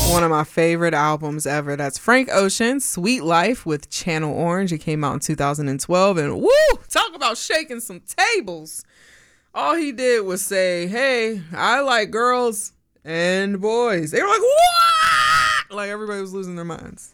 One of my favorite albums ever. That's Frank Ocean, Sweet Life with Channel Orange. It came out in 2012. And woo, talk about shaking some tables. All he did was say, hey, I like girls and boys. They were like, what? Like everybody was losing their minds.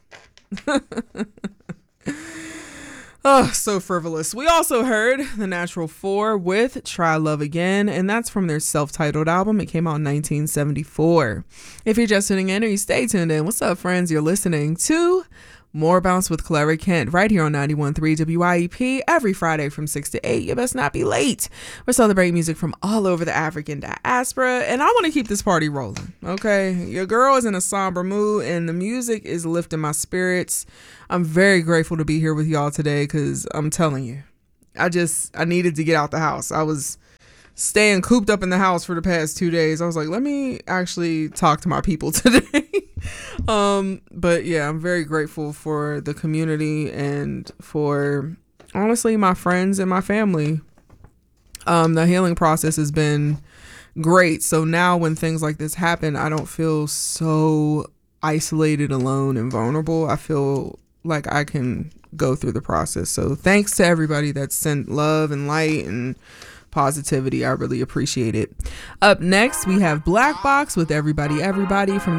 Oh, so frivolous. We also heard The Natural 4 with Try Love Again, and that's from their self-titled album. It came out in 1974. If you're just tuning in or you stay tuned in, what's up, friends? You're listening to More Bounce with Clara Kent right here on 91.3 WYEP every Friday from 6 to 8. You best not be late. We're celebrating music from all over the African diaspora, and I want to keep this party rolling, okay? Your girl is in a somber mood, and the music is lifting my spirits. I'm very grateful to be here with y'all today because I'm telling you, I needed to get out the house. I was staying cooped up in the house for the past 2 days. I was like, let me actually talk to my people today. But yeah, I'm very grateful for the community and for honestly my friends and my family. The healing process has been great. So now when things like this happen, I don't feel so isolated, alone, and vulnerable. I feel like I can go through the process. So thanks to everybody that sent love and light and positivity. I really appreciate it. Up next, we have Black Box with Everybody Everybody from